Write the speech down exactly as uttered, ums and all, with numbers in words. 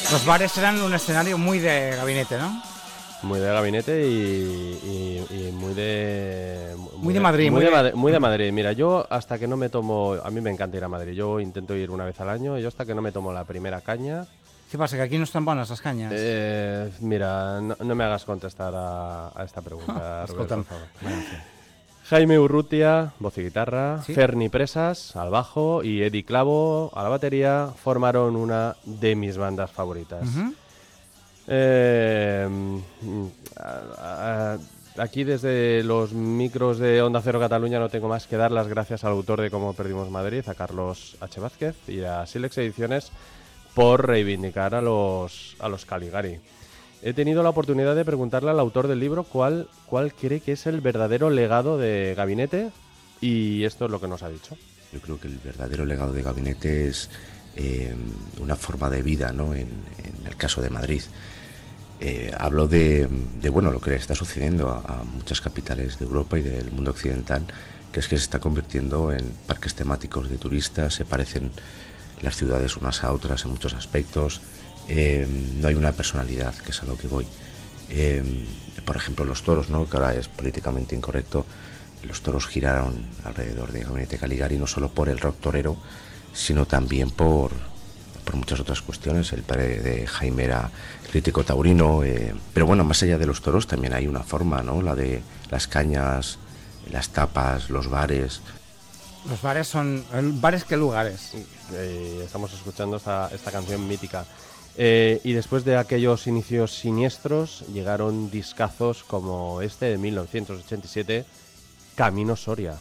Los bares eran un escenario muy de gabinete, ¿no? Muy de gabinete y, y, y muy de... Muy de Madrid, Muy, muy de, de- Madrid, muy de Madrid. Mira, yo hasta que no me tomo... A mí me encanta ir a Madrid. Yo intento ir una vez al año y yo hasta que no me tomo la primera caña... ¿Qué pasa? ¿Que aquí no están buenas las cañas? Eh, mira, no, no me hagas contestar a, a esta pregunta, Rubén, Escolta'm. por favor. Bueno, sí. Jaime Urrutia, voz y guitarra, Sí. Ferni Presas al bajo y Eddie Clavo a la batería formaron una de mis bandas favoritas. Ujú. Eh, mm, a- a- aquí desde los micros de Onda Cero Cataluña no tengo más que dar las gracias al autor de Cómo Perdimos Madrid, a Carlos H. Vázquez y a Silex Ediciones por reivindicar a los, a los Caligari. He tenido la oportunidad de preguntarle al autor del libro cuál, cuál cree que es el verdadero legado de Gabinete y esto es lo que nos ha dicho. Yo creo que el verdadero legado de Gabinete es eh, una forma de vida, ¿no? En, en el caso de Madrid. Eh, hablo de, de, bueno, lo que le está sucediendo a, a muchas capitales de Europa y del mundo occidental, que es que se está convirtiendo en parques temáticos de turistas, se parecen las ciudades unas a otras en muchos aspectos, eh, no hay una personalidad, que es a lo que voy. Eh, por ejemplo, los toros, ¿no? Que ahora es políticamente incorrecto. Los toros giraron alrededor de Gabinete Caligari no solo por el rock torero, sino también por, por muchas otras cuestiones. El padre de Jaime era crítico taurino, eh, pero bueno, más allá de los toros también hay una forma, ¿no? La de las cañas, las tapas, los bares. Los bares son... ¿Bares qué lugares? Eh, estamos escuchando esta, esta canción mítica. Eh, y después de aquellos inicios siniestros llegaron discazos como este de mil novecientos ochenta y siete, Camino Soria.